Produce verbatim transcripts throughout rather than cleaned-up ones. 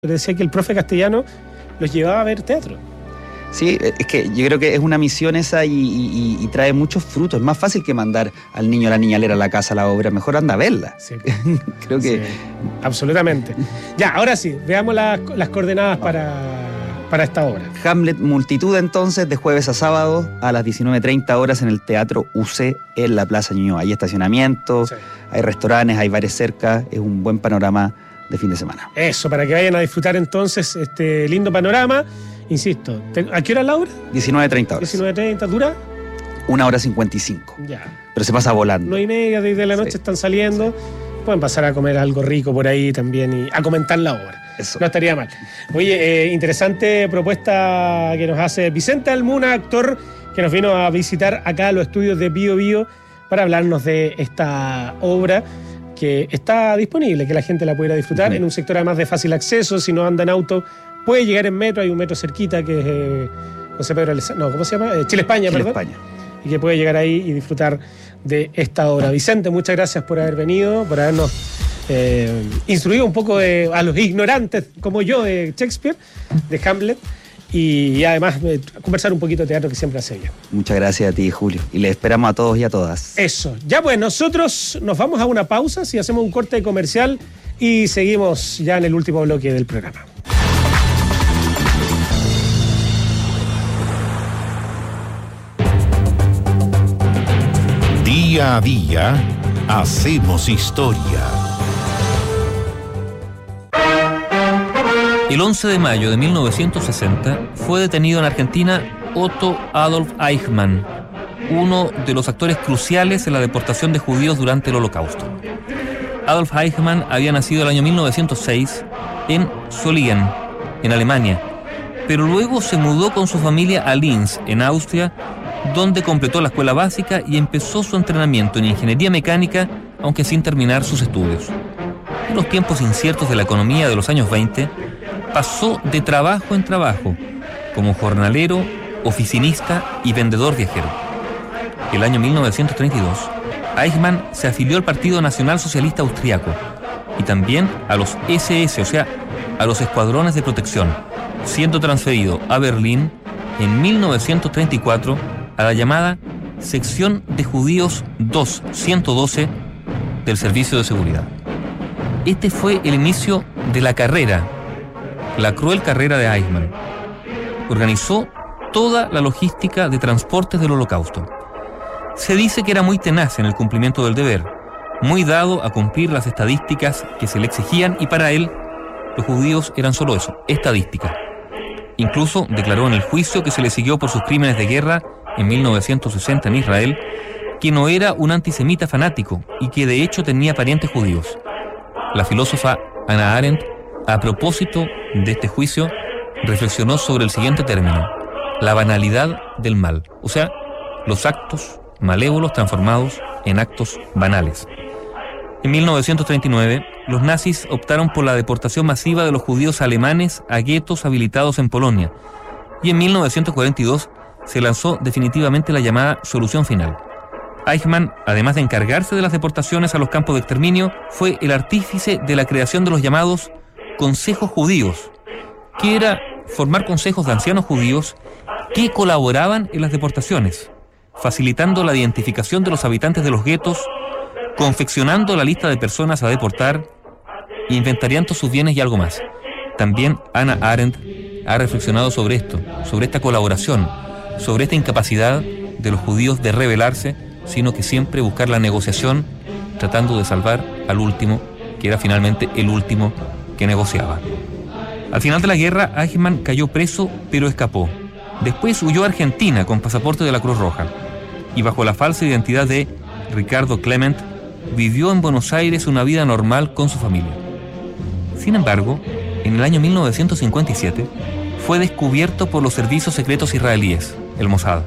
decía que el profe Castellano los llevaba a ver teatro. Sí, es que yo creo que es una misión esa y, y, y trae muchos frutos. Es más fácil que mandar al niño a la niña a leer a la casa la obra. Mejor anda a verla. Sí. Creo que... Sí, absolutamente. Ya, ahora sí, veamos las, las coordenadas para, para esta obra. Hamlet Multitud, entonces, de jueves a sábado a las diecinueve treinta horas en el Teatro U C en la Plaza Ñuñoa. Hay estacionamiento, sí. Hay restaurantes, hay bares cerca. Es un buen panorama de fin de semana. Eso, para que vayan a disfrutar entonces este lindo panorama. Insisto, ¿a qué hora es la obra? diecinueve treinta horas. diecinueve treinta, ¿dura? Una hora cincuenta y cinco. Ya. Pero se pasa volando. nueve y media, diez de la noche sí. Están saliendo. Sí. Pueden pasar a comer algo rico por ahí también y a comentar la obra. Eso. No estaría mal. Oye, eh, interesante propuesta que nos hace Vicente Almuna, actor que nos vino a visitar acá a los estudios de Bio Bio para hablarnos de esta obra que está disponible, que la gente la pudiera disfrutar uh-huh. en un sector además de fácil acceso. Si no anda en auto, puede llegar en metro. Hay un metro cerquita que es eh, José Pedro Alessandro, no, ¿cómo se llama? Eh, Chile España, Chile, perdón. España. Y que puede llegar ahí y disfrutar de esta obra. Vicente, muchas gracias por haber venido, por habernos eh, instruido un poco de, a los ignorantes como yo de Shakespeare, de Hamlet, y además eh, conversar un poquito de teatro que siempre hace bien. Muchas gracias a ti, Julio, y les esperamos a todos y a todas. Eso. Ya pues, nosotros nos vamos a una pausa, si hacemos un corte comercial y seguimos ya en el último bloque del programa. Día a día, hacemos historia. El once de mayo de mil novecientos sesenta fue detenido en Argentina Otto Adolf Eichmann, uno de los actores cruciales en la deportación de judíos durante el Holocausto. Adolf Eichmann había nacido el año mil novecientos seis en Solingen, en Alemania, pero luego se mudó con su familia a Linz, en Austria, donde completó la escuela básica y empezó su entrenamiento en ingeniería mecánica, aunque sin terminar sus estudios. En los tiempos inciertos de la economía de los años veinte, pasó de trabajo en trabajo, como jornalero, oficinista y vendedor viajero. El año mil novecientos treinta y dos, Eichmann se afilió al Partido Nacional Socialista Austriaco y también a los ese ese, o sea, a los escuadrones de protección, siendo transferido a Berlín en mil novecientos treinta y cuatro a la llamada Sección de Judíos dos ciento doce del Servicio de Seguridad. Este fue el inicio de la carrera, la cruel carrera de Eichmann. Organizó toda la logística de transportes del Holocausto. Se dice que era muy tenaz en el cumplimiento del deber, muy dado a cumplir las estadísticas que se le exigían, y para él los judíos eran solo eso, estadística. Incluso declaró en el juicio que se le siguió por sus crímenes de guerra en mil novecientos sesenta en Israel que no era un antisemita fanático y que de hecho tenía parientes judíos. La filósofa Hannah Arendt, a propósito de este juicio, reflexionó sobre el siguiente término: la banalidad del mal, o sea, los actos malévolos transformados en actos banales. En mil novecientos treinta y nueve, los nazis optaron por la deportación masiva de los judíos alemanes a guetos habilitados en Polonia, y en mil novecientos cuarenta y dos se lanzó definitivamente la llamada solución final. Eichmann, además de encargarse de las deportaciones a los campos de exterminio, fue el artífice de la creación de los llamados consejos judíos, que era formar consejos de ancianos judíos que colaboraban en las deportaciones, facilitando la identificación de los habitantes de los guetos, confeccionando la lista de personas a deportar, inventariando sus bienes y algo más. También Hannah Arendt ha reflexionado sobre esto, sobre esta colaboración, sobre esta incapacidad de los judíos de rebelarse, sino que siempre buscar la negociación, tratando de salvar al último, que era finalmente el último que negociaba. Al final de la guerra, Eichmann cayó preso, pero escapó. Después huyó a Argentina con pasaporte de la Cruz Roja, y bajo la falsa identidad de Ricardo Clement, vivió en Buenos Aires una vida normal con su familia. Sin embargo, en el año mil novecientos cincuenta y siete, fue descubierto por los servicios secretos israelíes, el Mossad.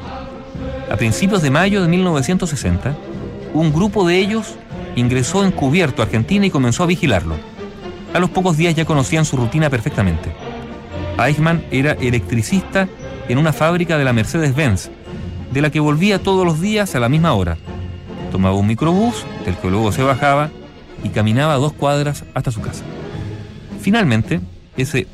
A principios de mayo de mil novecientos sesenta, un grupo de ellos ingresó encubierto a Argentina y comenzó a vigilarlo. A los pocos días ya conocían su rutina perfectamente. Eichmann era electricista en una fábrica de la Mercedes-Benz, de la que volvía todos los días a la misma hora. Tomaba un microbús, del que luego se bajaba, y caminaba dos cuadras hasta su casa. Finalmente, ese